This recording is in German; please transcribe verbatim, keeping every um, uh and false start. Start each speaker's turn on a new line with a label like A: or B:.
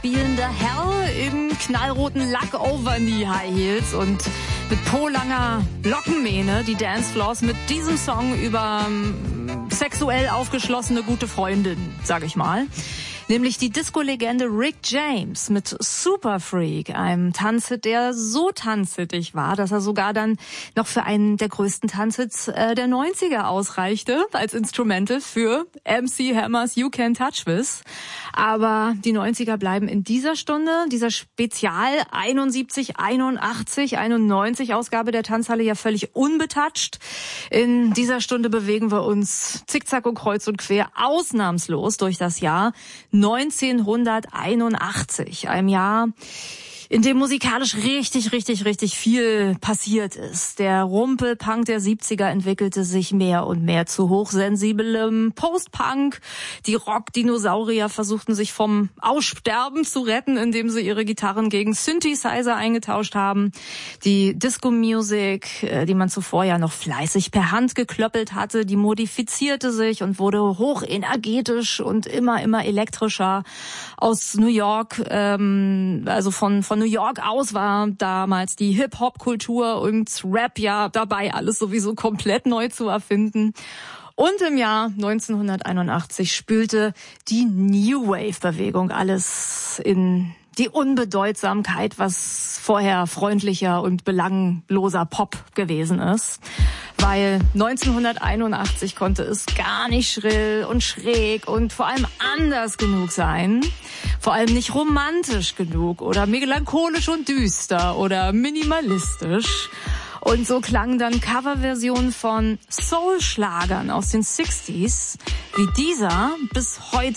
A: spielender Herr im knallroten Lack Overknee High Heels und mit polanger Lockenmähne die Dancefloors mit diesem Song über ähm, sexuell aufgeschlossene gute Freundin, sag ich mal. Nämlich die Disco-Legende Rick James mit Super Freak, einem Tanzhit, der so tanzhittig war, dass er sogar dann noch für einen der größten Tanzhits äh, der neunziger ausreichte, als Instrumental für M C Hammers You Can't Touch This. Aber die neunziger bleiben in dieser Stunde, dieser Spezial einundsiebzig, einundachtzig, einundneunzig Ausgabe der Tanzhalle ja völlig unbetatscht. In dieser Stunde bewegen wir uns zickzack und kreuz und quer ausnahmslos durch das Jahr neunzehnhunderteinundachtzig, einem Jahr, in dem musikalisch richtig, richtig, richtig viel passiert ist. Der Rumpelpunk der siebziger entwickelte sich mehr und mehr zu hochsensiblem Post-Punk. Die Rock-Dinosaurier versuchten sich vom Aussterben zu retten, indem sie ihre Gitarren gegen Synthesizer eingetauscht haben. Die Disco-Music, die man zuvor ja noch fleißig per Hand geklöppelt hatte, die modifizierte sich und wurde hochenergetisch und immer, immer elektrischer. Aus New York, ähm, also von, von New York aus war damals die Hip-Hop-Kultur und Rap ja dabei, alles sowieso komplett neu zu erfinden. Und im Jahr neunzehnhunderteinundachtzig spülte die New Wave-Bewegung alles in die Unbedeutsamkeit, was vorher freundlicher und belangloser Pop gewesen ist. Weil neunzehnhunderteinundachtzig konnte es gar nicht schrill und schräg und vor allem anders genug sein. Vor allem nicht romantisch genug oder melancholisch und düster oder minimalistisch. Und so klangen dann Coverversionen von Soul-Schlagern aus den sechziger wie dieser bis heute